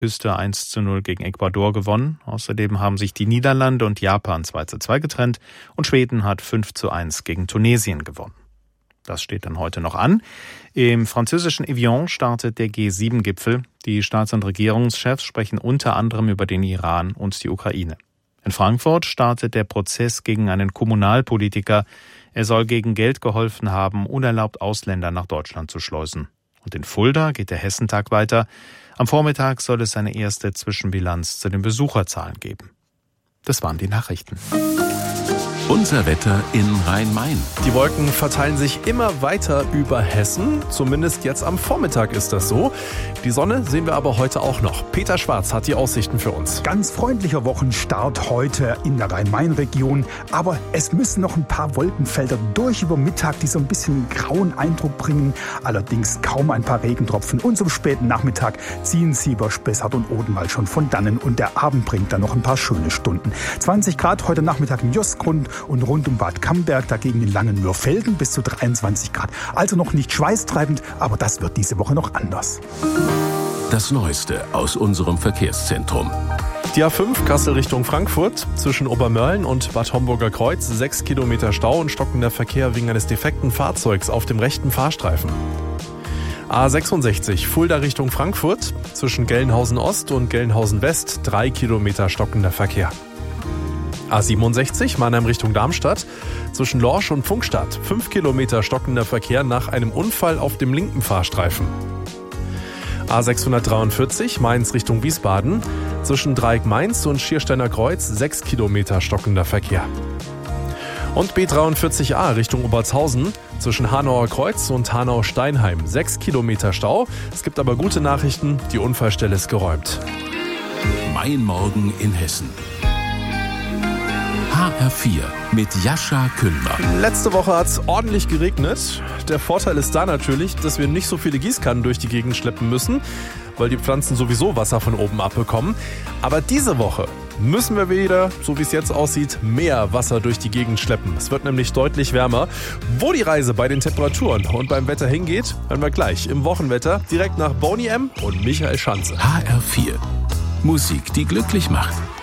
Küste 1:0 gegen Ecuador gewonnen. Außerdem haben sich die Niederlande und Japan 2:2 getrennt und Schweden hat 5:1 gegen Tunesien gewonnen. Das steht dann heute noch an. Im französischen Evian startet der G7-Gipfel. Die Staats- und Regierungschefs sprechen unter anderem über den Iran und die Ukraine. In Frankfurt startet der Prozess gegen einen Kommunalpolitiker. Er soll gegen Geld geholfen haben, unerlaubt Ausländer nach Deutschland zu schleusen. Und in Fulda geht der Hessentag weiter. Am Vormittag soll es eine erste Zwischenbilanz zu den Besucherzahlen geben. Das waren die Nachrichten. Unser Wetter in Rhein-Main. Die Wolken verteilen sich immer weiter über Hessen. Zumindest jetzt am Vormittag ist das so. Die Sonne sehen wir aber heute auch noch. Peter Schwarz hat die Aussichten für uns. Ganz freundlicher Wochenstart heute in der Rhein-Main-Region. Aber es müssen noch ein paar Wolkenfelder durch über Mittag, die so ein bisschen einen grauen Eindruck bringen. Allerdings kaum ein paar Regentropfen. Und zum späten Nachmittag ziehen Sieber, Spessart und Odenwald schon von dannen. Und der Abend bringt dann noch ein paar schöne Stunden. 20 Grad heute Nachmittag im Josgrund und rund um Bad Camberg, dagegen in Langenmürfelden bis zu 23 Grad. Also noch nicht schweißtreibend, aber das wird diese Woche noch anders. Das Neueste aus unserem Verkehrszentrum. Die A5 Kassel Richtung Frankfurt zwischen Obermörlen und Bad Homburger Kreuz 6 Kilometer Stau und stockender Verkehr wegen eines defekten Fahrzeugs auf dem rechten Fahrstreifen. A66 Fulda Richtung Frankfurt zwischen Gelnhausen Ost und Gelnhausen West 3 Kilometer stockender Verkehr. A67 Mannheim Richtung Darmstadt zwischen Lorsch und Pfungstadt 5 Kilometer stockender Verkehr nach einem Unfall auf dem linken Fahrstreifen. A643 Mainz Richtung Wiesbaden zwischen Dreieck Mainz und Schiersteiner Kreuz 6 Kilometer stockender Verkehr. Und B43a Richtung Obertshausen zwischen Hanauer Kreuz und Hanau-Steinheim 6 Kilometer Stau. Es gibt aber gute Nachrichten, die Unfallstelle ist geräumt. Mein Morgen in Hessen. HR4 mit Jascha Kühlmann. Letzte Woche hat es ordentlich geregnet. Der Vorteil ist da natürlich, dass wir nicht so viele Gießkannen durch die Gegend schleppen müssen, weil die Pflanzen sowieso Wasser von oben abbekommen. Aber diese Woche müssen wir wieder, so wie es jetzt aussieht, mehr Wasser durch die Gegend schleppen. Es wird nämlich deutlich wärmer. Wo die Reise bei den Temperaturen und beim Wetter hingeht, hören wir gleich im Wochenwetter direkt nach Boney M. und Michael Schanze. HR4. Musik, die glücklich macht.